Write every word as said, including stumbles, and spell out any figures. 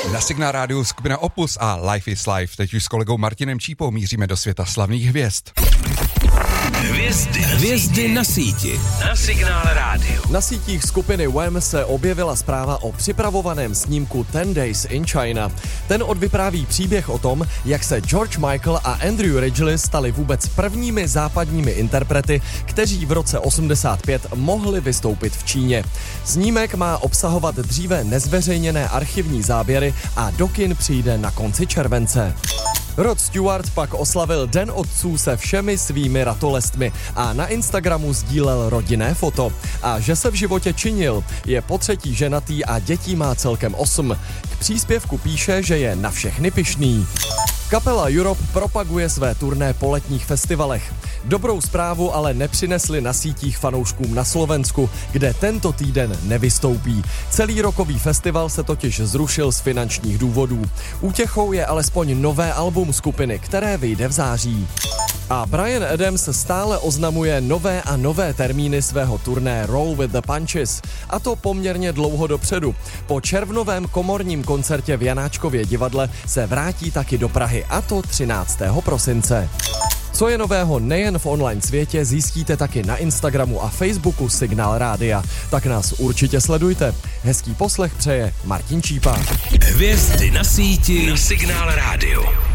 Na Signál rádiu skupina Opus a Life is Life. Teď už s kolegou Martinem Čípou míříme do světa slavných hvězd. Hvězdy, hvězdy na síti. Na Signál rádiu. Na sítích skupiny Wham se objevila zpráva o připravovaném snímku Ten Days in China. Ten odvypráví příběh o tom, jak se George Michael a Andrew Ridgeley stali vůbec prvními západními interprety, kteří v roce osmdesát pět mohli vystoupit v Číně. Snímek má obsahovat dříve nezveřejněné archivní záběry a do kin přijde na konci července. Rod Stewart pak oslavil Den otců se všemi svými ratolestmi a na Instagramu sdílel rodinné foto. A že se v životě činil, je potřetí ženatý a dětí má celkem osm. K příspěvku píše, že je na všechny pyšný. Kapela Europe propaguje své turné po letních festivalech. Dobrou zprávu ale nepřinesli na sítích fanouškům na Slovensku, kde tento týden nevystoupí. Celý rokový festival se totiž zrušil z finančních důvodů. Útěchou je alespoň nové album skupiny, které vyjde v září. A Bryan Adams stále oznamuje nové a nové termíny svého turné Roll with the Punches. A to poměrně dlouho dopředu. Po červnovém komorním koncertě v Janáčkově divadle se vrátí taky do Prahy, a to třináctého prosince. Co je nového nejen v online světě, zjistíte taky na Instagramu a Facebooku Signál rádia. Tak nás určitě sledujte. Hezký poslech přeje Martin Čípa. Hvězdy na síti na Signál rádiu.